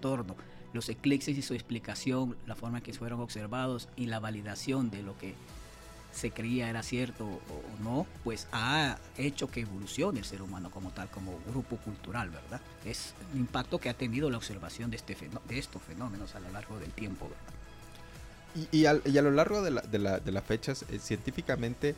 entorno, los eclipses y su explicación, la forma en que fueron observados y la validación de lo que se creía era cierto o no, pues ha hecho que evolucione el ser humano como tal, como grupo cultural, ¿verdad? Es un impacto que ha tenido la observación de estos fenómenos a lo largo del tiempo, ¿verdad? Y a lo largo de las fechas, científicamente,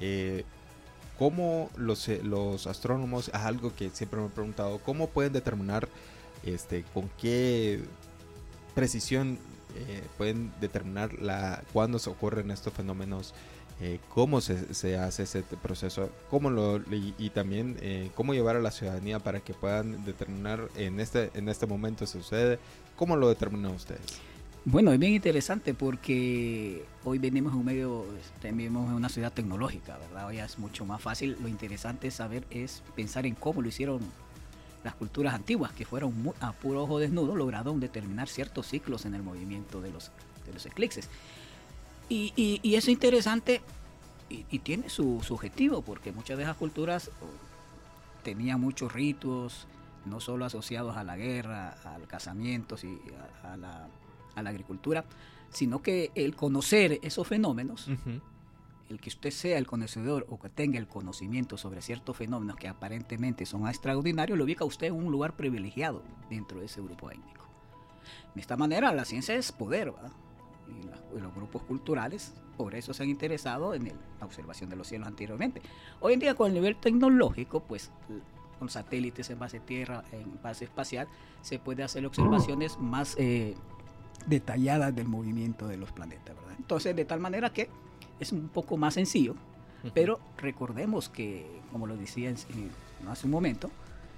¿cómo los astrónomos, algo que siempre me he preguntado, cómo pueden determinar con qué precisión pueden determinar cuándo se ocurren estos fenómenos? Cómo se hace ese proceso, y también cómo llevar a la ciudadanía para que puedan determinar en este momento se sucede, cómo lo determinan ustedes. Bueno, es bien interesante porque hoy venimos en una ciudad tecnológica, ¿verdad? Hoy es mucho más fácil. Lo interesante es pensar en cómo lo hicieron las culturas antiguas, que fueron a puro ojo desnudo, lograron determinar ciertos ciclos en el movimiento de los eclipses. Y eso es interesante y tiene su objetivo, porque muchas de esas culturas tenían muchos ritos, no solo asociados a la guerra, al casamiento y a la agricultura, sino que el conocer esos fenómenos, el que usted sea el conocedor o que tenga el conocimiento sobre ciertos fenómenos que aparentemente son extraordinarios, lo ubica a usted en un lugar privilegiado dentro de ese grupo étnico. De esta manera la ciencia es poder, ¿verdad? Y los grupos culturales por eso se han interesado en la observación de los cielos anteriormente. Hoy en día con el nivel tecnológico, pues con satélites en base tierra, en base espacial, se puede hacer observaciones más detalladas del movimiento de los planetas, ¿verdad? Entonces, de tal manera que es un poco más sencillo, pero recordemos que, como lo decía hace un momento,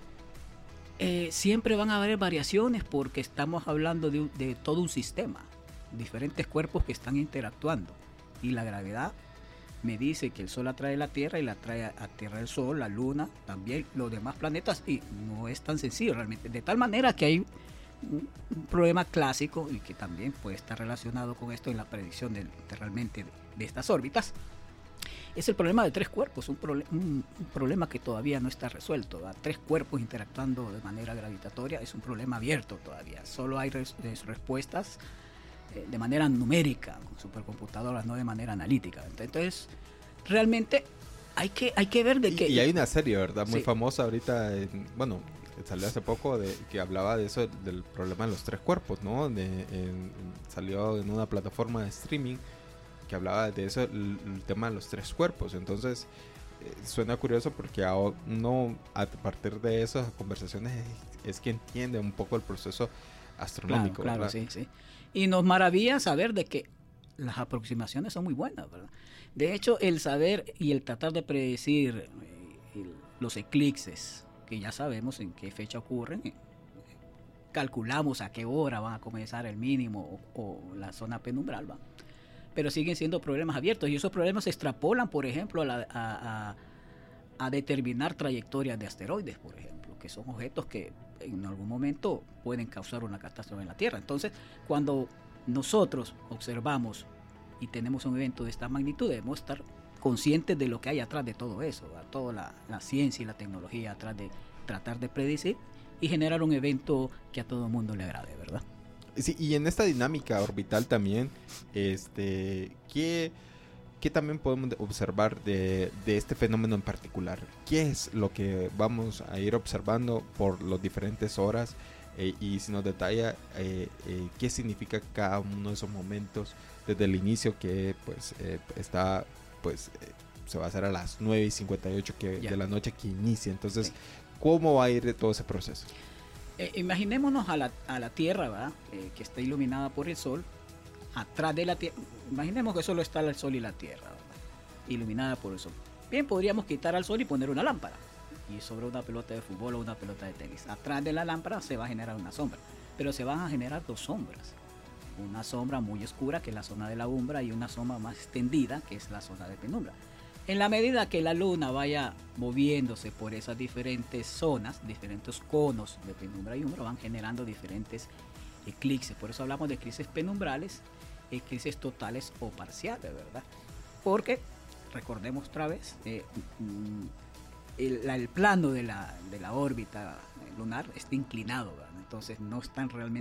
siempre van a haber variaciones porque estamos hablando de todo un sistema, diferentes cuerpos que están interactuando, y la gravedad me dice que el Sol atrae la Tierra y la atrae a Tierra el Sol, la Luna, también los demás planetas, y no es tan sencillo realmente, de tal manera que hay un problema clásico y que también puede estar relacionado con esto en la predicción de estas órbitas. Es el problema de tres cuerpos, un problema que todavía no está resuelto, ¿verdad? Tres cuerpos interactuando de manera gravitatoria es un problema abierto todavía, solo hay respuestas de manera numérica con supercomputadoras, no de manera analítica. Entonces realmente hay que ver de qué. Y hay una serie, ¿verdad? Muy famosa ahorita, salió hace poco, que hablaba de eso, del problema de los tres cuerpos, ¿no? Salió en una plataforma de streaming que hablaba de eso, el tema de los tres cuerpos. Entonces suena curioso porque uno a partir de esas conversaciones es que entiende un poco el proceso astronómico. Claro, sí. Y nos maravilla saber de que las aproximaciones son muy buenas, ¿verdad? De hecho, el saber y el tratar de predecir los eclipses, que ya sabemos en qué fecha ocurren, calculamos a qué hora van a comenzar el mínimo o la zona penumbral, ¿va? Pero siguen siendo problemas abiertos, y esos problemas se extrapolan, por ejemplo, a determinar trayectorias de asteroides, por ejemplo, que son objetos que en algún momento pueden causar una catástrofe en la Tierra. Entonces, cuando nosotros observamos y tenemos un evento de esta magnitud, debemos estar conscientes de lo que hay atrás de todo eso, ¿verdad? Toda la ciencia y la tecnología atrás de tratar de predecir y generar un evento que a todo el mundo le agrade, ¿verdad? Sí, y en esta dinámica orbital también, ¿qué también podemos observar de este fenómeno en particular? ¿Qué es lo que vamos a ir observando por las diferentes horas? Y si nos detalla qué significa cada uno de esos momentos desde el inicio, que se va a hacer a las 9:58 de la noche que inicia. Entonces, ¿cómo va a ir todo ese proceso? Imaginémonos a la Tierra, ¿verdad? Que está iluminada por el Sol. Atrás de la Tierra, imaginemos que solo está el Sol y la Tierra, ¿verdad? Iluminada por el Sol. Bien, podríamos quitar al Sol y poner una lámpara, y sobre una pelota de fútbol o una pelota de tenis. Atrás de la lámpara se va a generar una sombra, pero se van a generar dos sombras. Una sombra muy oscura, que es la zona de la umbra, y una sombra más extendida, que es la zona de penumbra. En la medida que la luna vaya moviéndose por esas diferentes zonas, diferentes conos de penumbra y umbra, van generando diferentes eclipses. Por eso hablamos de eclipses penumbrales, eclipses totales o parciales, ¿verdad? Porque, recordemos otra vez, el plano de la órbita lunar está inclinado, ¿verdad? Entonces no están realmente